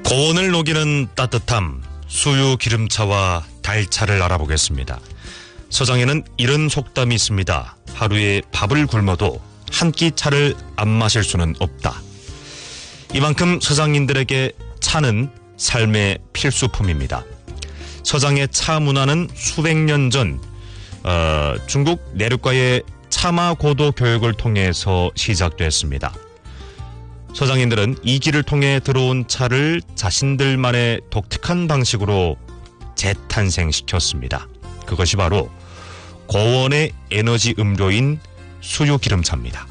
고온을 녹이는 따뜻함, 수유 기름차와 달차를 알아보겠습니다. 서장에는 이런 속담이 있습니다. 하루에 밥을 굶어도 한 끼 차를 안 마실 수는 없다. 이만큼 서장인들에게 차는 삶의 필수품입니다. 서장의 차 문화는 수백 년 전 중국 내륙과의 차마 고도 교육을 통해서 시작됐습니다. 서장인들은 이 길을 통해 들어온 차를 자신들만의 독특한 방식으로 재탄생시켰습니다. 그것이 바로 고원의 에너지 음료인 수유 기름차입니다.